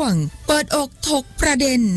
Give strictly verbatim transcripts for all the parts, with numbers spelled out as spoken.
งเปิดอกถกประเด็น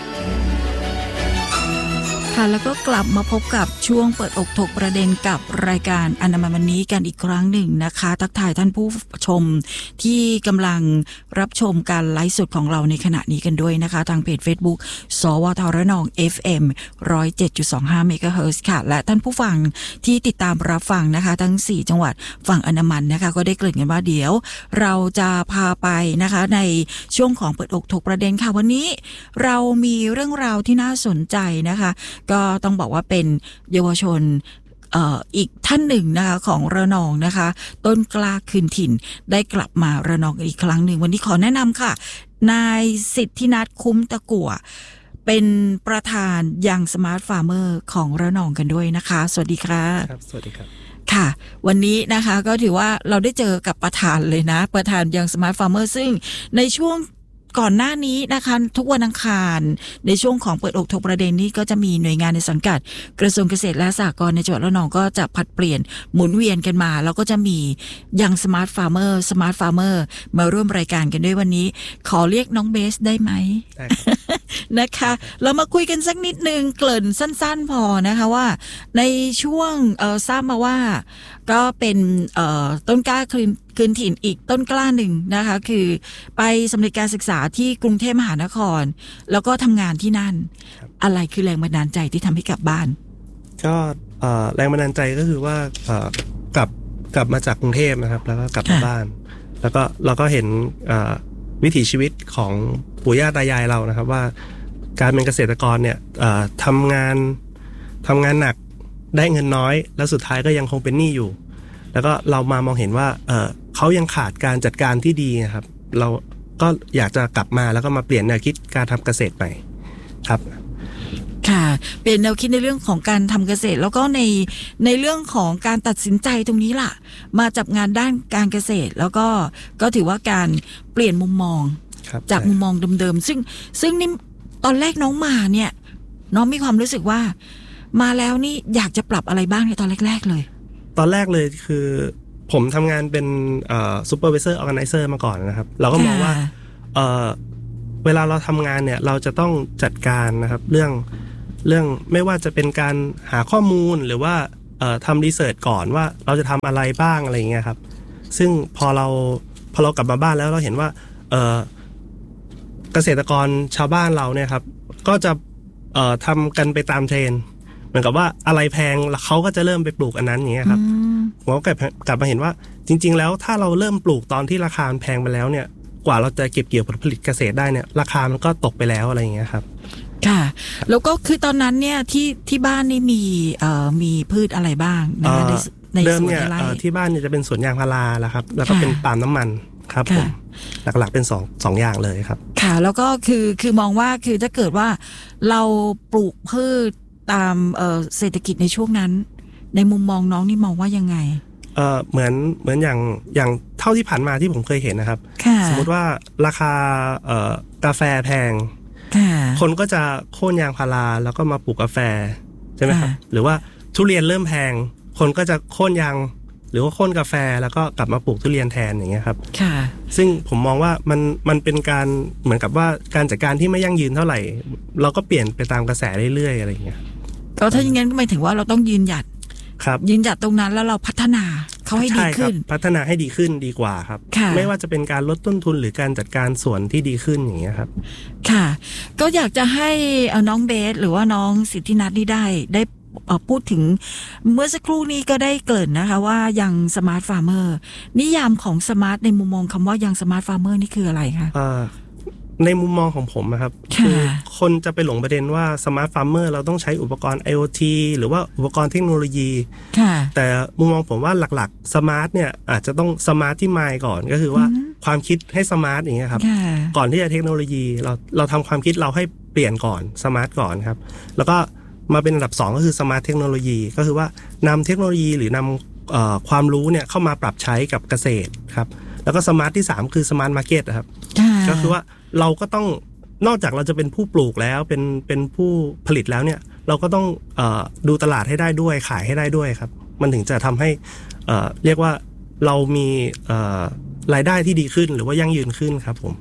ค่ะแล้วก็กลับมาพบกับช่วงเปิดอกถกประเด็นกับรายการอนามัยวันนี้กันอีกครั้งหนึ่งนะคะทักทายท่านผู้ชมที่กำลังรับชมการไลฟ์สดของเราในขณะนี้กันด้วยนะคะทางเพจ Facebook สวทระนอง เอฟ เอ็ม หนึ่งศูนย์เจ็ดจุดสองห้า เมกะเฮิรตซ์ค่ะและท่านผู้ฟังที่ติดตามรับฟังนะคะทั้งสี่จังหวัดฝั่งอันดามันนะคะก็ได้เกริ่นกันว่าเดี๋ยวเราจะพาไปนะคะในช่วงของเปิดอกถกประเด็นค่ะวันนี้เรามีเรื่องราวที่น่าสนใจนะคะก็ต้องบอกว่าเป็นเยาวชนเอ่ออีกท่านหนึ่งนะคะของระนองนะคะต้นกล้าคืนถิ่นได้กลับมาระนองอีกครั้งหนึ่งวันนี้ขอแนะนำค่ะนายสิทธินัทคุ้มตะกั่วเป็นประธานยังสมาร์ทฟาร์มเมอร์ของระนองกันด้วยนะคะสวัสดีค่ะครับสวัสดีครับค่ะวันนี้นะคะก็ถือว่าเราได้เจอกับประธานเลยนะประธานยังสมาร์ทฟาร์มเมอร์ซึ่งในช่วงก่อนหน้านี้นะคะทุกวันอังคารในช่วงของเปิดอกถกประเด็นนี้ก็จะมีหน่วยงานในสังกัดกระทรวงเกษตรและสหกรณ์ในจังหวัดระนองก็จะผลัดเปลี่ยนหมุนเวียนกันมาแล้วก็จะมียังสมาร์ทฟาร์มเมอร์สมาร์ทฟาร์มเมอร์มาร่วมรายการกันด้วยวันนี้ขอเรียกน้องเบสได้ไหมได้ นะคะเรามาคุยกันสักนิดนึงเกริ่นสั้นๆพอนะคะว่าในช่วงเอ่อทราบมาว่าก็เป็นเอ่อต้นกล้าคืนคืนถิ่นอีกต้นกล้าหนึ่งนะคะคือไปสำเร็จการศึกษาที่กรุงเทพมหานครแล้วก็ทำงานที่นั่นอะไรคือแรงบันดาลใจที่ทำให้กลับบ้านก็แรงบันดาลใจก็คือว่ากลับกลับมาจากกรุงเทพนะครับแล้วก็กลับมาบ้านแล้วก็เราก็เห็นวิถีชีวิตของปู่ย่าตายายเรานะครับว่าการเป็นเกษตรกรเนี่ยทำงานทำงานหนักได้เงินน้อยแล้วสุดท้ายก็ยังคงเป็นหนี้อยู่แล้วก็เรามามองเห็นว่าเอ่อเขายังขาดการจัดการที่ดีครับเราก็อยากจะกลับมาแล้วก็มาเปลี่ยนแนวคิดการทำเกษตรใหม่ครับค่ะเป็นแนวคิดในเรื่องของการทำเกษตรแล้วก็ในในเรื่องของการตัดสินใจตรงนี้ล่ะมาจับงานด้านการเกษตรแล้วก็ก็ถือว่าการเปลี่ยนมุมมองจากมุมมองเดิมๆซึ่งซึ่งนี่ตอนแรกน้องมาเนี่ยน้องมีความรู้สึกว่ามาแล้วนี่อยากจะปรับอะไรบ้างในตอนแรกๆเลยตอนแรกเลยคือผมทำงานเป็นซูเปอร์วิเซอร์ออร์แกไนเซอร์มาก่อนนะครับเราก็มองว่าเ, เวลาเราทำงานเนี่ยเราจะต้องจัดการนะครับเรื่องเรื่องไม่ว่าจะเป็นการหาข้อมูลหรือว่าทำรีเสิร์ชก่อนว่าเราจะทำอะไรบ้างอะไรอย่างเงี้ยครับซึ่งพอเราพอเรากลับมาบ้านแล้วเราเห็นว่าเ, เกษตรกรชาวบ้านเราเนี่ยครับก็จะทำกันไปตามเทรนด์เหมือนกับว่าอะไรแพงแล้วเขาก็จะเริ่มไปปลูกอันนั้นอย่างเงี้ยครับผมก็กลับมาเห็นว่าจริงๆแล้วถ้าเราเริ่มปลูกตอนที่ราคาแพงไปแล้วเนี่ยกว่าเราจะเก็บเกี่ยวผลผลิตเกษตรได้เนี่ยราคามันก็ตกไปแล้วอะไรอย่างเงี้ยครับค่ะแล้วก็คือตอนนั้นเนี่ยที่ที่บ้านนี่มีเอ่อมีพืชอะไรบ้างนะคะในในสวนไร่ที่บ้านเนี่ยจะเป็นสวนยางพาราแล้วครับแล้วก็เป็นปาล์มน้ำมันครับผมหลักๆเป็นสองสองอย่างเลยครับค่ะแล้วก็คือคือมองว่าคือถ้าเกิดว่าเราปลูกพืชตามเศรษฐกิจในช่วงนั้นในมุมมองน้องนี่มองว่ายังไงเออเหมือนเหมือนอย่างอย่างเท่าที่ผ่านมาที่ผมเคยเห็นนะครับสมมติว่าราคาเอ่อกาแฟแพงคนก็จะโค่นยางพาราแล้วก็มาปลูกกาแฟใช่ไหมครับหรือว่าทุเรียนเริ่มแพงคนก็จะโค่นยางหรือว่าโค่นกาแฟแล้วก็กลับมาปลูกทุเรียนแทนอย่างเงี้ยครับซึ่งผมมองว่ามันมันเป็นการเหมือนกับว่าการจัดการที่ไม่ยั่งยืนเท่าไหร่เราก็เปลี่ยนไปตามกระแสเรื่อยๆอะไรอย่างเงี้ยก็ถ้าอย่างนั้นก็หมายถึงว่าเราต้องยืนหยัดครับยืนหยัดตรงนั้นแล้วเราพัฒนาเขาให้ดีขึ้นพัฒนาให้ดีขึ้นดีกว่าครับไม่ว่าจะเป็นการลดต้นทุนหรือการจัดการสวนที่ดีขึ้นอย่างเงี้ยครับค่ะก็อยากจะให้เอาน้องเบสหรือว่าน้องสิทธินัทนี่ได้ได้พูดถึงเมื่อสักครู่นี้ก็ได้เกริ่นนะคะว่ายังสมาร์ทฟาร์มเมอร์นิยามของสมาร์ทในมุมมองคำว่ายังสมาร์ทฟาร์มเมอร์นี่คืออะไรคะในมุมมองของผมนะครับคือคนจะไปหลงประเด็นว่าสมาร์ทฟาร์มเมอร์เราต้องใช้อุปกรณ์ ไอ โอ ที หรือว่าอุปกรณ์เทคโนโลยีแต่มุมมองผมว่าหลักๆสมาร์ทเนี่ยอาจจะต้องสมาร์ทที่มายก่อนก็คือว่าความคิดให้สมาร์ทอย่างเงี้ยครับก่อนที่จะเทคโนโลยีเราเราทำความคิดเราให้เปลี่ยนก่อนสมาร์ทก่อนครับแล้วก็มาเป็นอันดับสองก็คือสมาร์ทเทคโนโลยีก็คือว่านำเทคโนโลยีหรือนำความรู้เนี่ยเข้ามาปรับใช้กับเกษตรครับแล้วก็สมาร์ทที่สามคือสมาร์ทมาร์เก็ตครับก็คือว่าเราก็ต้องนอกจากเราจะเป็นผู้ปลูกแล้วเป็นเป็นผู้ผลิตแล้วเนี่ยเราก็ต้องเอ่อดูตลาดให้ได้ด้วยขายให้ได้ด้วยครับมันถึงจะทำให้เอ่อเรียกว่าเรามีเอ่อรายได้ที่ดีขึ้นหรือว่ายั่งยืนขึ้นครับผม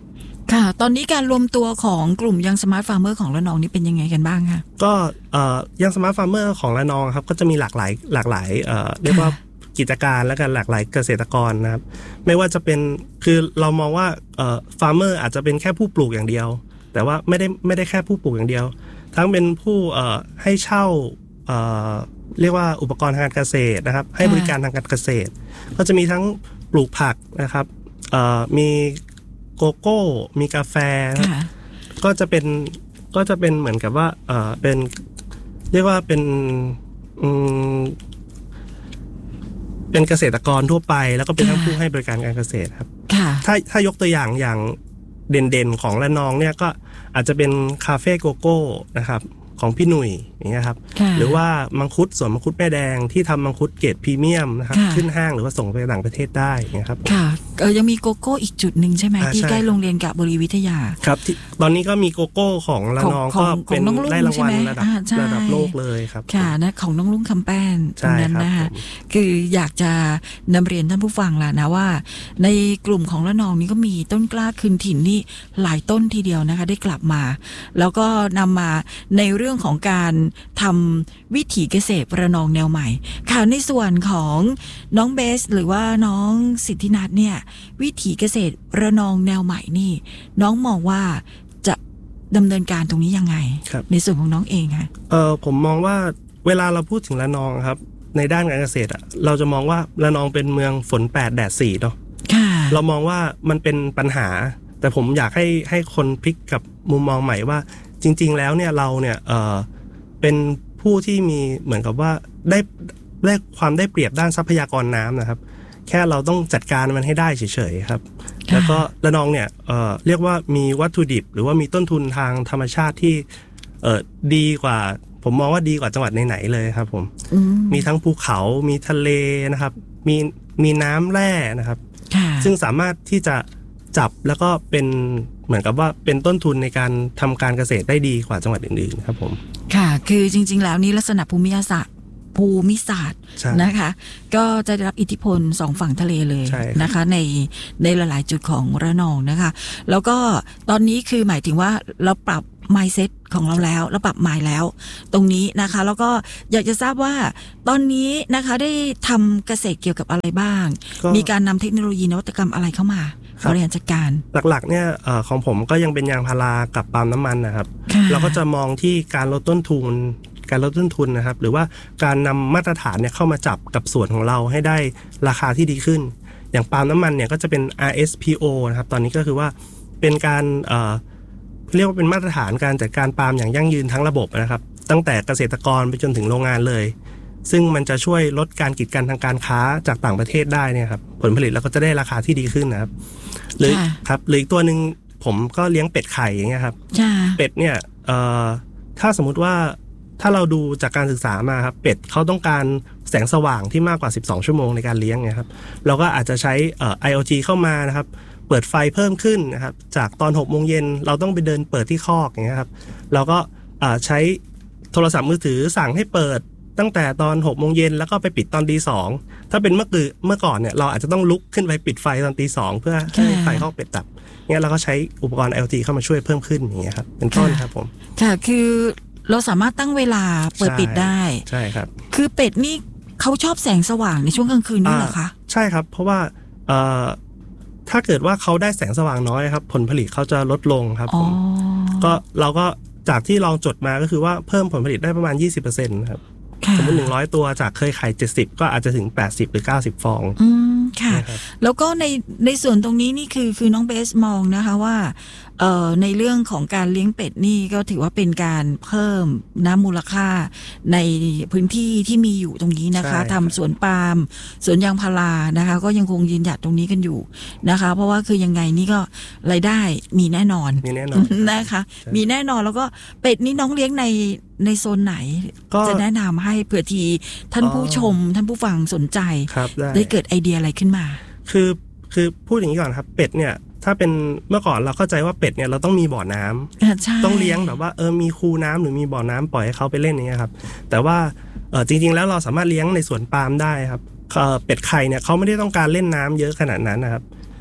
ค่ะตอนนี้การรวมตัวของกลุ่มยังสมาร์ทฟาร์มเมอร์ของระนองนี่เป็นยังไงกันบ้างคะก็ยังสมาร์ทฟาร์มเมอร์ของระนองครับก็จะมีหลากหลายหลากหลายเอ่อเรียกว่ากิจการและกันหลากหลายเกษตรกรนะครับไม่ว่าจะเป็นคือเรามองว่าเอ่อฟาร์มเมอร์อาจจะเป็นแค่ผู้ปลูกอย่างเดียวแต่ว่าไม่ได้ไม่ได้แค่ผู้ปลูกอย่างเดียวทั้งเป็นผู้เอ่อให้เช่าเอ่อเรียกว่าอุปกรณ์ทางการเกษตรนะครับให้บริการทางการเกษตรก็จะมีทั้งปลูกผักนะครับเอ่อมีโกโก้มีกาแฟก็จะเป็นก็จะเป็นเหมือนกับว่าเอ่อเป็นเรียกว่าเป็นอืมเป็นเกษตรกรทั่วไปแล้วก็เป็นทั้งผู้ให้บริการการเกษตรครับถ้าถ้ายกตัวอย่างอย่างเด่นๆของระนองเนี่ยก็อาจจะเป็นคาเฟ่โกโก้นะครับของพี่หนุ่ยอย่างเงี้ยครับหรือว่ามังคุดสวนมังคุดแม่แดงที่ทำมังคุดเกรดพรีเมียมนะครับขึ้นห้างหรือว่าส่งไปต่างประเทศได้อย่างเงี้ยครับค่ะเออยังมีโกโก้อีกจุดหนึ่งใช่ไหมที่ใกล้โรงเรียนกะบุรีวิทยาครับตอนนี้ก็มีโกโก้ของระนองก็เป็นได้รางวัลระดับระดับโลกเลยครับค่ะนะของน้องลุงคำแป้นตรงนั้นนะคะคืออยากจะนำเรียนท่านผู้ฟังล่ะนะว่าในกลุ่มของระนองนี้ก็มีต้นกล้าคืนถิ่นนี่หลายต้นทีเดียวนะคะได้กลับมาแล้วก็นำมาในเรื่องของการทำวิถีเกษตรระนองแนวใหม่ค่ะในส่วนของน้องเบสหรือว่าน้องสิทธินัทเนี่ยวิถีเกษตรระนองแนวใหม่นี่น้องมองว่าจะดำเนินการตรงนี้ยังไงในส่วนของน้องเองค่ะเออผมมองว่าเวลาเราพูดถึงระนองครับในด้านการเกษตรอ่ะเราจะมองว่าระนองเป็นเมืองฝนแปดแดดสี่เนาะเรามองว่ามันเป็นปัญหาแต่ผมอยากให้ให้คนพลิกกับมุมมองใหม่ว่าจริงๆแล้วเนี่ยเราเนี่ยเออเป็นผู้ที่มีเหมือนกับว่าได้ได้ความได้เปรียบด้านทรัพยากรน้ำนะครับแค่เราต้องจัดการมันให้ได้เฉยๆครับแล้วก็ระนองเนี่ยเอ่อเรียกว่ามีวัตถุดิบหรือว่ามีต้นทุนทางธรรมชาติที่เอ่อดีกว่าผมมองว่าดีกว่าจังหวัดไหนๆเลยครับผมมีทั้งภูเขามีทะเลนะครับมีมีน้ำแร่นะครับซึ่งสามารถที่จะจับแล้วก็เป็นเหมือนกับว่าเป็นต้นทุนในการทำการเกษตรได้ดีกว่าจังหวัดอื่นๆครับผมค่ะคือจริงๆแล้วนี่ลักษณะภูมิศาสตร์ภูมิศาสตร์นะคะก็จะได้รับอิทธิพลสองฝั่งทะเลเลยนะคะในในหลายๆจุดของระนองนะคะแล้วก็ตอนนี้คือหมายถึงว่าเราปรับ mindset ของเราแล้วเราปรับ mind แล้วตรงนี้นะคะแล้วก็อยากจะทราบว่าตอนนี้นะคะได้ทำเกษตรเกี่ยวกับอะไรบ้างมีการนำเทคโนโลยีนวัตกรรมอะไรเข้ามาบริหารจัดการหลักๆเนี่ยของผมก็ยังเป็นยางพารากับปาล์มน้ำมันนะครับเราก็จะมองที่การลดต้นทุนการลดต้นทุนนะครับหรือว่าการนำมาตรฐานเนี่ยเข้ามาจับกับส่วนของเราให้ได้ราคาที่ดีขึ้นอย่างปาล์มน้ำมันเนี่ยก็จะเป็น อาร์ เอส พี โอ นะครับตอนนี้ก็คือว่าเป็นการเอ่อเรียกว่าเป็นมาตรฐานการจัดการปาล์มอย่างยั่งยืนทั้งระบบนะครับตั้งแต่เกษตรกรไปจนถึงโรงงานเลยซึ่งมันจะช่วยลดการกีดกันทางการค้าจากต่างประเทศได้เนี่ยครับผลผลิตเราก็จะได้ราคาที่ดีขึ้นนะครับหรือครับหรืออีกตัวนึงผมก็เลี้ยงเป็ดไข่อย่างเงี้ยครับเป็ดเนี่ยเอ่อถ้าสมมุติว่าถ้าเราดูจากการศึกษามาครับเป็ดเขาต้องการแสงสว่างที่มากกว่าสิบสองชั่วโมงในการเลี้ยงไงครับเราก็อาจจะใช้เอ่อ ไอ โอ ที เข้ามานะครับเปิดไฟเพิ่มขึ้นนะครับจากตอนหกโมงเย็นเราต้องไปเดินเปิดที่คอกอย่างเงี้ยครับเราก็อ่าใช้โทรศัพท์มือถือสั่งให้เปิดตั้งแต่ตอนหกโมงเย็นแล้วก็ไปปิดตอนตีสองถ้าเป็นเมื่อคือเมื่อก่อนเนี่ยเราอาจจะต้องลุกขึ้นไปปิดไฟตอนตีสองเพื่อให้ไฟคอกเป็ดดับเนี่ยเราก็ใช้อุปกรณ์ ไอ โอ ที เข้ามาช่วยเพิ่มขึ้นอย่างเงี้ยครับเป็นต้นครับผมค่ะคือเราสามารถตั้งเวลาเปิดปิดได้ใช่ครับคือเป็ดนี่เขาชอบแสงสว่างในช่วงกลางคืนนี่เหรอคะใช่ครับเพราะว่าเอ่อถ้าเกิดว่าเขาได้แสงสว่างน้อยครับผลผลิตเขาจะลดลงครับผมก็เราก็จากที่ลองจดมาก็คือว่าเพิ่มผลผลิตได้ประมาณ ยี่สิบเปอร์เซ็นต์ ครับสมมุติหนึ่งร้อยตัวจากเคยขายเจ็ดสิบก็อาจจะถึงแปดสิบหรือเก้าสิบฟองอืมค่ะแล้วก็ในในส่วนตรงนี้นี่คือคือน้องเบสมองนะคะว่าเอ่อในเรื่องของการเลี้ยงเป็ดนี่ก็ถือว่าเป็นการเพิ่มน้ำมูลค่าในพื้นที่ที่มีอยู่ตรงนี้นะคะทำสวนปาล์มสวนยางพารานะคะก็ยังคงยืนหยัดตรงนี้กันอยู่นะคะเพราะว่าคือยังไงนี่ก็รายได้มีแน่นอนมีแน่นอนนะคะมีแน่นอนแล้วก็เป็ดนี่น้องเลี้ยงในในโซนไหนจะแนะนำให้เผื่อทีท่านผู้ชมท่านผู้ฟังสนใจได้เกิดไอเดียอะไรขึ้นมาคือคือพูดอย่างนี้ก่อนครับเป็ดเนี่ยถ้าเป็นเมื่อก่อนเราเข้าใจว่าเป็ดเนี่ยเราต้องมีบ่อน้ำต้องเลี้ยงแบบว่าเออมีคูน้ำหรือมีบ่อน้ำปล่อยให้เขาไปเล่นอย่างเงี้ยครับแต่ว่าเออจริงๆแล้วเราสามารถเลี้ยงในสวนปาล์มได้ครับเป็ดไข่เนี่ยเขาไม่ได้ต้องการเล่นน้ำเยอะขนาดนั้นนะครับ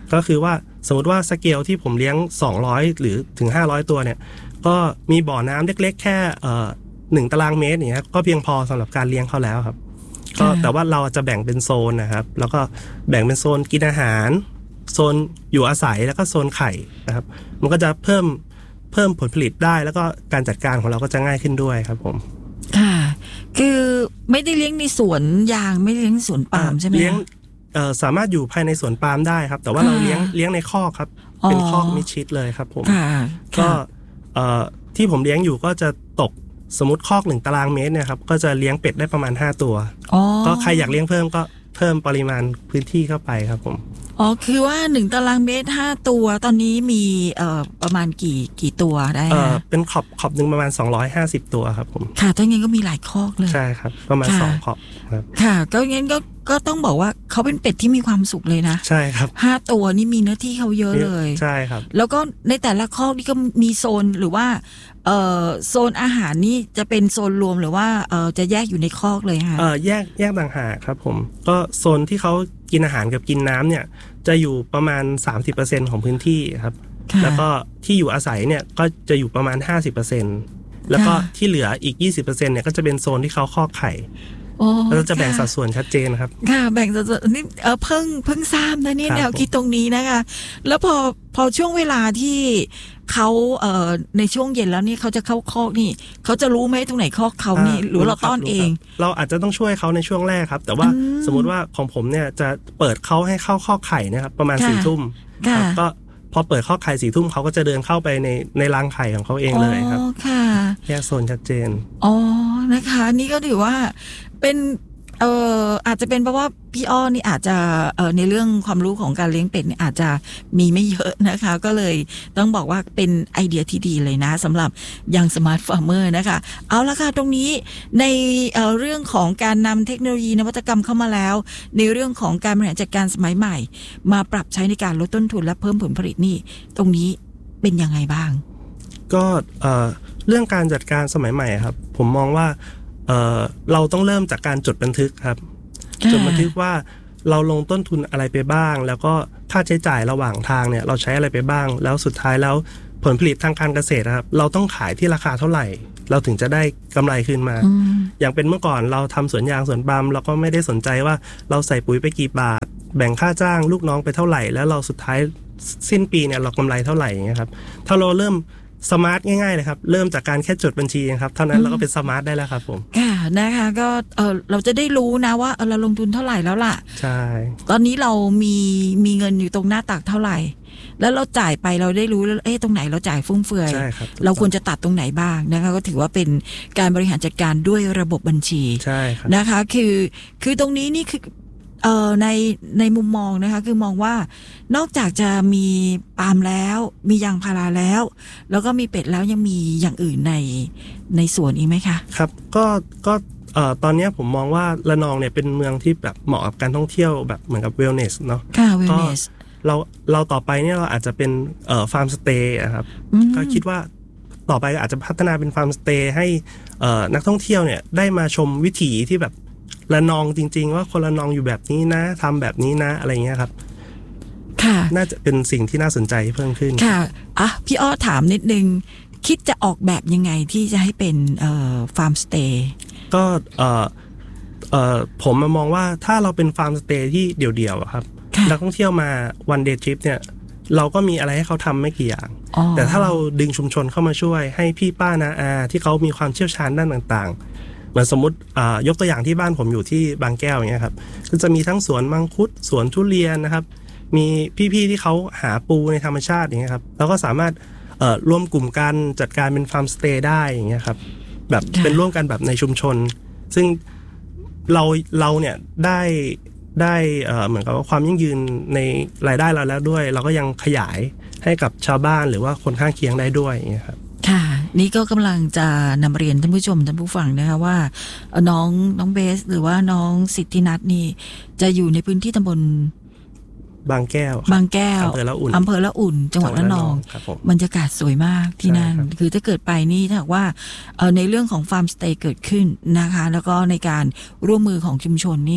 ก็คือว่าสมมติว่าสเกลที่ผมเลี้ยงสองร้อยหรือถึงห้าร้อยตัวเนี่ยก็มีบ่อน้ำเล็กๆแค่เอ่อหนึ่งตารางเมตรอย่างเงี้ยก็เพียงพอสำหรับการเลี้ยงเขาแล้วครับก็แต่ว่าเราจะแบ่งเป็นโซนนะครับแล้วก็แบ่งเป็นโซนกินอาหารโซนอยู่อาศัยแล้วก็โซนไข่นะครับมันก็จะเพิ่มเพิ่มผลผลิตได้แล้วก็การจัดการของเราก็จะง่ายขึ้นด้วยครับผมค่ะคือไม่ได้เลี้ยงในสวนยางไม่ได้เลี้ยงในสวนปาล์มใช่ไหมเลี้ยงเอ่อสามารถอยู่ภายในสวนปาล์มได้ครับแต่ว่าเราเลี้ยงเลี้ยงในคอกครับเป็นคอกมิดชิดเลยครับผมก็เอ่อที่ผมเลี้ยงอยู่ก็จะตกสมมติคอกหนึ่งตารางเมตรเนี่ยครับก็จะเลี้ยงเป็ดได้ประมาณห้าตัวก็ใครอยากเลี้ยงเพิ่มก็เพิ่มปริมาณพื้นที่เข้าไปครับผมอ๋อคือว่าหนึ่งตารางเมตรห้าตัวตอนนี้มีเอ่อประมาณกี่กี่ตัวได้เออเป็นขอบขอบหนึ่งประมาณสองร้อยห้าสิบตัวครับผมค่ะถ้างั้นก็มีหลายคอกเลยใช่ครับประมาณสองขอบครับค่ะก็งั้นก็ก็ต้องบอกว่าเขาเป็นเป็ดที่มีความสุขเลยนะใช่ครับห้าตัวนี่มีเนื้อที่เขาเยอะเลยใช่ครับแล้วก็ในแต่ละคอกนี่ก็มีโซนหรือว่าเอ่อโซนอาหารนี่จะเป็นโซนรวมหรือว่าเอ่อจะแยกอยู่ในคอกเลยค่ะเออแยกแยกต่างหากครับผมก็โซนที่เขากินอาหารกับกินน้ำเนี่ยจะอยู่ประมาณ สามสิบเปอร์เซ็นต์ ของพื้นที่ครับแล้วก็ที่อยู่อาศัยเนี่ยก็จะอยู่ประมาณ ห้าสิบเปอร์เซ็นต์ แล้วก็ที่เหลืออีก ยี่สิบเปอร์เซ็นต์ เนี่ยก็จะเป็นโซนที่เขาคอกไข่เราจะแบ่งสัดส่วนชัดเจนครับค่ะแบ่งสัดส่วนนี่เออเพิ่งเพิ่งทราบนะนี่แนวคิดตรงนี้นะคะแล้วพอพอช่วงเวลาที่เขาเอ่อในช่วงเย็นแล้วนี่เขาจะเข้าคอกนี่เขาจะรู้ไหมตรงไหนคอกเขานี่หรือเราต้อนเองเราอาจจะต้องช่วยเขาในช่วงแรกครับแต่ว่าสมมติว่าของผมเนี่ยจะเปิดเขาให้เข้าคอกไข่นะครับประมาณสี่ทุ่มก็พอเปิดคอกไข่สี่ทุ่มเขาก็จะเดินเข้าไปในในรังไข่ของเขาเองเลยครับแยกโซนชัดเจนอ๋อนะคะนี่ก็ถือว่าเป็นเอ่ออาจจะเป็นเพราะว่าพี่อ้อนี่อาจจะเอ่อในเรื่องความรู้ของการเลี้ยงเป็ดเนี่ยอาจจะมีไม่เยอะนะคะก็เลยต้องบอกว่าเป็นไอเดียที่ดีเลยนะสำหรับยังสมาร์ทฟาร์มเมอร์นะคะเอาละค่ะตรงนี้ในเอ่อเรื่องของการนำเทคโนโลยีนวัตกรรมเข้ามาแล้วในเรื่องของการบริหารจัดการสมัยใหม่มาปรับใช้ในการลดต้นทุนและเพิ่มผลผลิตนี่ตรงนี้เป็นยังไงบ้างก็เอ่อเรื่องการจัดการสมัยใหม่ครับผมมองว่าเอ่อเราต้องเริ่มจากการจดบันทึกครับจดบันทึกว่าเราลงต้นทุนอะไรไปบ้างแล้วก็ค่าใช้จ่ายระหว่างทางเนี่ยเราใช้อะไรไปบ้างแล้วสุดท้ายแล้วผลผลิตทางการเกษตรครับเราต้องขายที่ราคาเท่าไหร่เราถึงจะได้กำไรคืนมาอย่างเป็นเมื่อก่อนเราทำสวนยางสวนปาล์มเราก็ไม่ได้สนใจว่าเราใส่ปุ๋ยไปกี่บาทแบ่งค่าจ้างลูกน้องไปเท่าไหร่แล้วเราสุดท้ายสิ้นปีเนี่ยเรากำไรเท่าไหร่อย่างเงี้ยครับถ้าเราเริ่มสมาร์ทง่ายๆเลยครับเริ่มจากการแค่จดบัญชีครับเท่านั้นเราก็เป็นสมาร์ทได้แล้วครับผมค่ะนะคะก็เออเราจะได้รู้นะว่าเออเราลงทุนเท่าไหร่แล้วล่ะใช่ตอนนี้เรามีมีเงินอยู่ตรงหน้าตักเท่าไหร่แล้วเราจ่ายไปเราได้รู้แล้วเอ๊ะตรงไหนเราจ่ายฟุ่มเฟือยเราควรจะตัดตรงไหนบ้างนะคะก็ถือว่าเป็นการบริหารจัดการด้วยระบบบัญชีใช่ครับนะคะคือคือตรงนี้นี่คือเอ่อในในมุมมองนะคะคือมองว่านอกจากจะมีปาล์มแล้วมียางพาราแล้วแล้วก็มีเป็ดแล้วยังมีอย่างอื่นในในสวนอีกไหมคะครับก็ก็เอ่อตอนนี้ผมมองว่าระนองเนี่ยเป็นเมืองที่แบบเหมาะกับการท่องเที่ยวแบบเหมือนกับเวลเนสเนาะค่ะเวลเนสเราเราต่อไปเนี่ยเราอาจจะเป็นเอ่อฟาร์มสเตย์นะครับก็คิดว่าต่อไปอาจจะพัฒนาเป็นฟาร์มสเตย์ให้เอ่อนักท่องเที่ยวเนี่ยได้มาชมวิถีที่แบบระนองจริงๆว่าคนระนองอยู่แบบนี้นะทำแบบนี้นะอะไรเงี้ยครับค่ะน่าจะเป็นสิ่งที่น่าสนใจเพิ่มขึ้นค่ะอ่ะพี่อ้อถามนิดนึงคิดจะออกแบบยังไงที่จะให้เป็นเอ่อฟาร์มสเตย์ก็เอ่อเอ่อผมมองว่าถ้าเราเป็นฟาร์มสเตย์ที่เดี่ยวๆครับนักท่องเที่ยวมาวันเดย์ทริปเนี่ยเราก็มีอะไรให้เขาทำไม่กี่อย่างแต่ถ้าเราดึงชุมชนเข้ามาช่วยให้พี่ป้านาอาที่เขามีความเชี่ยวชาญด้านต่างๆเหมือนสมมติยกตัวอย่างที่บ้านผมอยู่ที่บางแก้วอย่างเงี้ยครับก็จะมีทั้งสวนมังคุดสวนทุเรียนนะครับมีพี่ๆที่เขาหาปูในธรรมชาติอย่างเงี้ยครับแล้วก็สามารถร่วมกลุ่มกันจัดการเป็นฟาร์มสเตย์ได้อย่างเงี้ยครับแบบเป็นร่วมกันแบบในชุมชนซึ่งเราเราเนี่ยได้ได้เหมือนกับว่าความยั่งยืนในรายได้เราแล้วด้วยเราก็ยังขยายให้กับชาวบ้านหรือว่าคนข้างเคียงได้ด้วยอย่างเงี้ยครับค่ะนี่ก็กำลังจะนำเรียนท่านผู้ชมท่านผู้ฟังนะคะว่าน้องน้องเบสหรือว่าน้องสิทธินัทนี่จะอยู่ในพื้นที่ตำบลบางแก้วบางแก้วอำเภอละอุ่นอำเภอละอุ่นจังหวัดระนองบรรยากาศสวยมากที่นั่นคือถ้าเกิดไปนี่ถ้าว่าในเรื่องของฟาร์มสเตย์เกิดขึ้นนะคะแล้วก็ในการร่วมมือของชุมชนนี่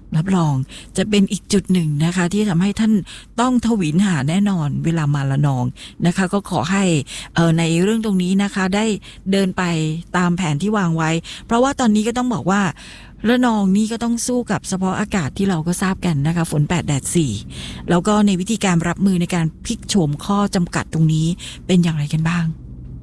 รับรองจะเป็นอีกจุดหนึ่งนะคะที่ทำให้ท่านต้องทวินหาแน่นอนเวลามาละนองนะคะก็ขอให้เอ่อในเรื่องตรงนี้นะคะได้เดินไปตามแผนที่วางไว้เพราะว่าตอนนี้ก็ต้องบอกว่าละนองนี่ก็ต้องสู้กับสภาพอากาศที่เราก็ทราบกันนะคะฝนแปดแดดสี่แล้วก็ในวิธีการรับมือในการพลิกโฉมข้อจำกัดตรงนี้เป็นอย่างไรกันบ้าง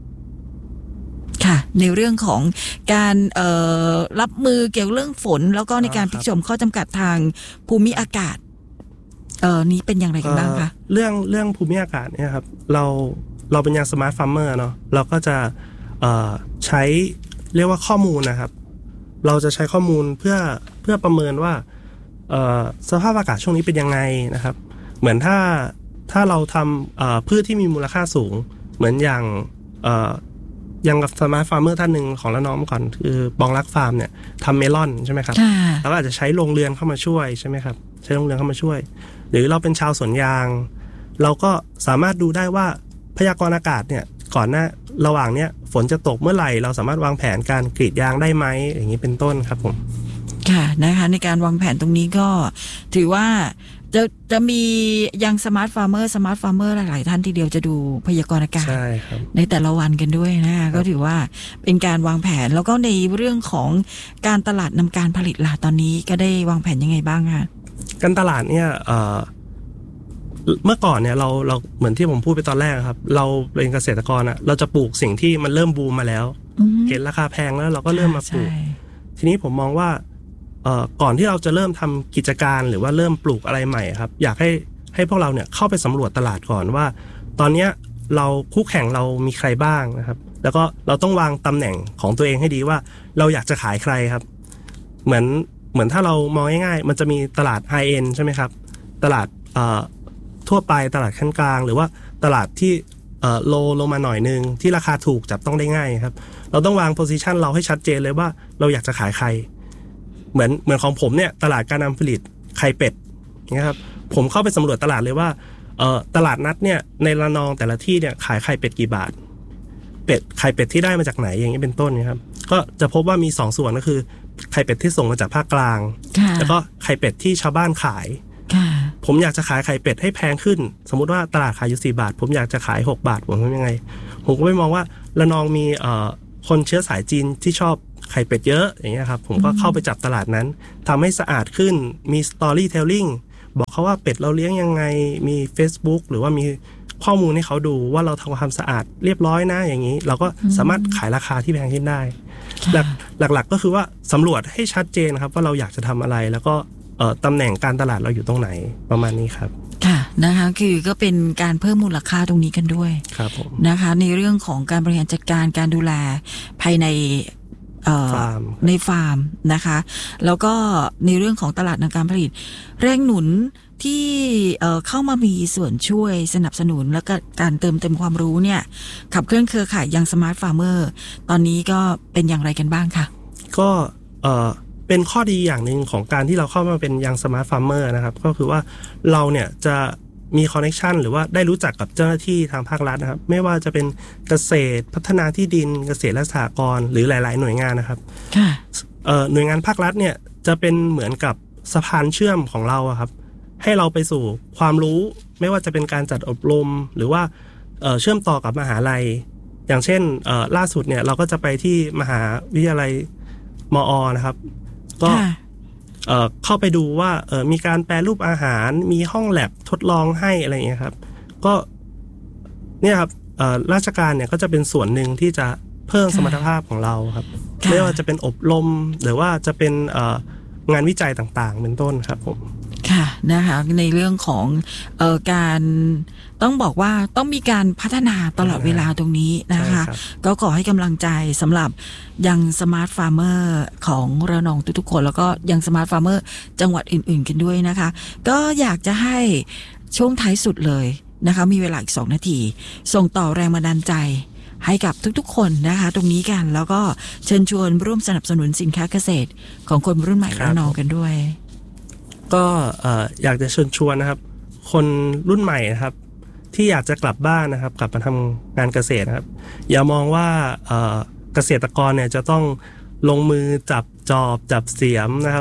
ค่ะในเรื่องของการเอ่อรับมือเกี่ยวเรื่องฝนแล้วก็ในการพลิกโฉมข้อจำกัดทางภูมิอากาศเอ่อนี้เป็นอย่างไรกันบ้างคะเรื่องเรื่องภูมิอากาศเนี่ยครับเราเราเป็นอย่างสมาร์ทฟาร์มเมอร์เนาะเราก็จะเอ่อใช้เรียกว่าข้อมูลนะครับเราจะใช้ข้อมูลเพื่อเพื่อประเมินว่าเอ่อสภาพอากาศช่วงนี้เป็นยังไงนะครับเหมือนถ้าถ้าเราทำเอ่อพืชที่มีมูลค่าสูงเหมือนอย่างเอ่ออย่างกับสมาร์ทฟาร์มเมอร์ท่านหนึ่งของละน้องก่อนคือบองรักฟาร์มเนี่ยทำเมลอนใช่ไหมครับแล้วก็อาจจะใช้โรงเรือนเข้ามาช่วยใช่ไหมครับใช้โรงเรือนเข้ามาช่วยหรือเราเป็นชาวสวนยางเราก็สามารถดูได้ว่าพยากรณ์อากาศเนี่ยก่อนหน้าระหว่างเนี้ยฝนจะตกเมื่อไหร่เราสามารถวางแผนการกรีดยางได้ไหมอย่างนี้เป็นต้นครับผมค่ะนะคะในการวางแผนตรงนี้ก็ถือว่าจะจะมียังสมาร์ทฟาร์มเมอร์สมาร์ทฟาร์มเมอร์หลายๆท่านทีเดียวจะดูพยากรณ์อากาศใช่ครับในแต่ละวันกันด้วยนะคะก็ถือว่าเป็นการวางแผนแล้วก็ในเรื่องของการตลาดนำการผลิตล่ะตอนนี้ก็ได้วางแผนยังไงบ้างคะการตลาดเนี่ยเอ่อเมื่อก่อนเนี่ยเราเราเหมือนที่ผมพูดไปตอนแรกครับเราเป็นเกษตรกรอ่ะเราจะปลูกสิ่งที่มันเริ่มบูมมาแล้วเห็นราคาแพงแล้วเราก็เริ่มมาปลูกทีนี้ผมมองว่าก่อนที่เราจะเริ่มทำกิจการหรือว่าเริ่มปลูกอะไรใหม่ครับอยากให้ให้พวกเราเนี่ยเข้าไปสำรวจตลาดก่อนว่าตอนนี้เราคู่แข่งเรามีใครบ้างนะครับแล้วก็เราต้องวางตำแหน่งของตัวเองให้ดีว่าเราอยากจะขายใครครับเหมือนเหมือนถ้าเรามองง่ายๆมันจะมีตลาดไฮเอ็นใช่ไหมครับตลาดทั่วไปตลาดขั้นกลางหรือว่าตลาดที่โลลงมาหน่อยนึงที่ราคาถูกจับต้องได้ง่ายครับเราต้องวางโพซิชันเราให้ชัดเจนเลยว่าเราอยากจะขายใครเหมือนเหมือนของผมเนี่ยตลาดการนำผลิตไข่เป็ดนะครับผมเข้าไปสำรวจตลาดเลยว่าเอ่อตลาดนัดเนี่ยในระนองแต่ละที่เนี่ยขายไข่เป็ดกี่บาทเป็ดไข่เป็ดที่ได้มาจากไหนอย่างนี้เป็นต้นนะครับก็จะพบว่ามีสองส่วนก็คือไข่เป็ดที่ส่งมาจากภาคกลางแล้วก็ไข่เป็ดที่ชาวบ้านขายผมอยากจะขายไข่เป็ดให้แพงขึ้นสมมุติว่าตลาดขายอยู่สี่บาทผมอยากจะขายหกบาทผมทำยังไงผมก็ไปมองว่าระนองมีเอ่อคนเชื้อสายจีนที่ชอบไข่เป็ดเยอะอย่างเงี้ยครับผมก็เข้าไปจับตลาดนั้นทำให้สะอาดขึ้นมีสตอรี่เทลลิ่งบอกเขาว่าเป็ดเราเลี้ยงยังไงมี Facebook หรือว่ามีข้อมูลให้เขาดูว่าเราทำความสะอาดเรียบร้อยนะอย่างนี้เราก็สามารถขายราคาที่แพงขึ้นได้หลักๆก็คือว่าสำรวจให้ชัดเจนครับว่าเราอยากจะทำอะไรแล้วก็ตำแหน่งการตลาดเราอยู่ตรงไหนประมาณนี้ครับค่ะนะคะคือก็เป็นการเพิ่มมูลค่าตรงนี้กันด้วยครับผมนะคะในเรื่องของการบริหารจัดการการดูแลภายในในฟาร์มนะคะแล้วก็ในเรื่องของตลาดนำการผลิตแรงหนุนที่เข้ามามีส่วนช่วยสนับสนุนและก็การเติมเต็มความรู้เนี่ยขับเคลื่อนเครือข่ายยังสมาร์ทฟาร์มเมอร์ตอนนี้ก็เป็นอย่างไรกันบ้างคะก็เอ่อเป็นข้อดีอย่างหนึ่งของการที่เราเข้ามาเป็นยังสมาร์ทฟาร์มเมอร์นะครับก็คือว่าเราเนี่ยจะมีคอนเนคชันหรือว่าได้รู้จักกับเจ้าหน้าที่ทางภาครัฐนะครับไม่ว่าจะเป็นเกษตรพัฒนาที่ดินเกษตรและสหกรณ์หรือหลายๆหน่วยงานนะครับหน่วยงานภาครัฐเนี่ยจะเป็นเหมือนกับสะพานเชื่อมของเราครับให้เราไปสู่ความรู้ไม่ว่าจะเป็นการจัดอบรมหรือว่าเชื่อมต่อกับมหาลัยอย่างเช่นล่าสุดเนี่ยเราก็จะไปที่มหาวิทยาลัยมอ.นะครับก็เข้าไปดูว่ามีการแปรรูปอาหารมีห้องแลบทดลองให้อะไรอย่างเงี้ยครับก็เนี่ยครับราชการเนี่ยก็จะเป็นส่วนหนึ่งที่จะเพิ่มสมรรถภาพของเราครับไม่ว่าจะเป็นอบรมหรือว่าจะเป็นงานวิจัยต่างๆเป็นต้นครับผมค่ะนะคะในเรื่องของเอ่อการต้องบอกว่าต้องมีการพัฒนาตลอดเวลาตรงนี้นะคะก็ขอให้กำลังใจสำหรับยังสมาร์ทฟาร์มเมอร์ของระนองทุกๆคนแล้วก็ยังสมาร์ทฟาร์มเมอร์จังหวัดอื่นๆกันด้วยนะคะก็อยากจะให้ช่วงท้ายสุดเลยนะคะมีเวลาอีกสองนาทีส่งต่อแรงบันดาลใจให้กับทุกๆคนนะคะตรงนี้กันแล้วก็เชิญชวนร่วมสนับสนุนสินค้าเกษตรของคนรุ่นใหม่ระนองกันด้วยก็อยากจะเชิญชวนนะครับคนรุ่นใหม่นะครับที่อยากจะกลับบ้านนะครับกลับมาทำงานเกษตรนะครับอย่ามองว่าเกษตรกรเนี่ยจะต้องลงมือจับจอบจับเสียมนะครับ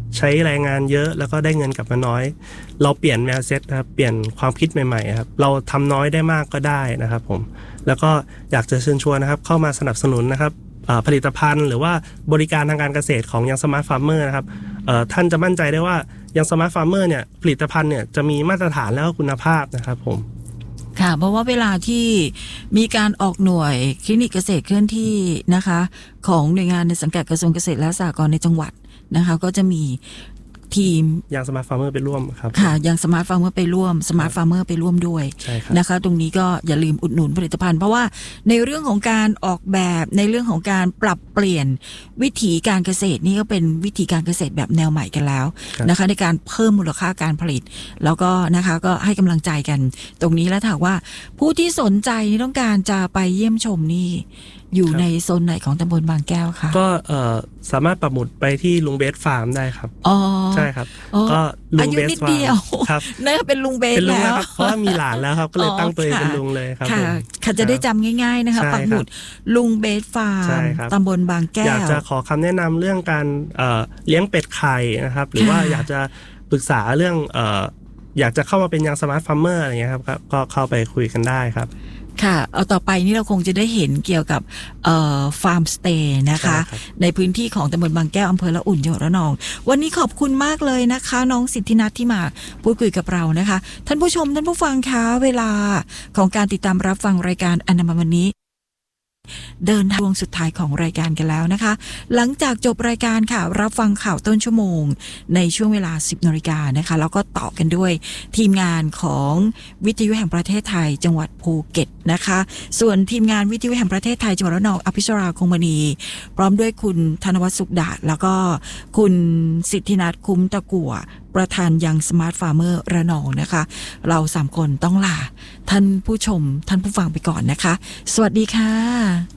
ใช้แรงงานเยอะแล้วก็ได้เงินกลับมาน้อยเราเปลี่ยนแนวเซตนะครับเปลี่ยนความคิดใหม่ๆครับเราทำน้อยได้มากก็ได้นะครับผมแล้วก็อยากจะเชิญชวนนะครับเข้ามาสนับสนุนนะครับผลิตภัณฑ์หรือว่าบริการทางการเกษตรของยังสมาร์ทฟาร์มเมอร์นะครับท่านจะมั่นใจได้ว่ายังสมาร์ทฟาร์มเมอร์เนี่ยผลิตภัณฑ์เนี่ยจะมีมาตรฐานแล้วก็คุณภาพนะครับผมค่ะเพราะว่าเวลาที่มีการออกหน่วยคลินิกเกษตรเคลื่อนที่นะคะของหน่วยงานในสังกัดกระทรวงเกษตรและสหกรณ์ในจังหวัดนะคะก็จะมีทีมยังสมาร์ทฟาร์มเมอร์ไปร่วมครับค่ะยังสมาร์ทฟาร์มเมอร์ไปร่วมสมาร์ทฟาร์มเมอร์ไปร่วมด้วยนะคะตรงนี้ก็อย่าลืมอุดหนุนผลิตภัณฑ์เพราะว่าในเรื่องของการออกแบบในเรื่องของการปรับเปลี่ยนวิถีการเกษตรนี่ก็เป็นวิธีการเกษตรแบบแนวใหม่กันแล้วนะคะในการเพิ่มมูลค่าการผลิตแล้วก็นะคะก็ให้กำลังใจกันตรงนี้แล้วถ้าว่าผู้ที่สนใจต้องการจะไปเยี่ยมชมนี่อยู่ในโซนไหนของตำบลบางแก้วคะก็สามารถปักหมุดไปที่ลุงเบสฟาร์มได้ครับอ๋อใช่ครับก็ลุงเบสฟาร์มครับนั่นเป็นลุงเบสแล้วเพราะว่ามีหลานแล้วครับก็เลยตั้งตัวเองเป็นลุงเลยครับค่ะค่ะจะได้จำง่ายๆนะคะปักหมุดลุงเบสฟาร์มตำบลบางแก้วอยากจะขอคำแนะนำเรื่องการเลี้ยงเป็ดไข่นะครับหรือว่าอยากจะปรึกษาเรื่องอยากจะเข้ามาเป็นยังสมาร์ทฟาร์มเมอร์อะไรเงี้ยครับก็เข้าไปคุยกันได้ครับค่ะเอาต่อไปนี่เราคงจะได้เห็นเกี่ยวกับฟาร์มสเตย์นะคะในพื้นที่ของตำบลบางแก้วอำเภอละอุ่นจังหวัดระนองวันนี้ขอบคุณมากเลยนะคะน้องสิทธินัทที่มาพูดคุยกับเรานะคะท่านผู้ชมท่านผู้ฟังคะเวลาของการติดตามรับฟังรายการอนามัยวันนี้เดินทางสุดท้ายของรายการกันแล้วนะคะหลังจากจบรายการค่ะรับฟังข่าวต้นชั่วโมงในช่วงเวลา สิบนาฬิกานะคะแล้วก็ต่อกันด้วยทีมงานของวิทยุแห่งประเทศไทยจังหวัดภูเก็ตนะคะส่วนทีมงานวิทยุแห่งประเทศไทยจังหวัดระนองอภิชราคงมณีพร้อมด้วยคุณธนวัฒน์สุขดาษแล้วก็คุณสิทธินัทคุ้มตะกั่วประธานยังสมาร์ทฟาร์มเมอร์ระนองนะคะเราสามคนต้องลาท่านผู้ชมท่านผู้ฟังไปก่อนนะคะสวัสดีค่ะ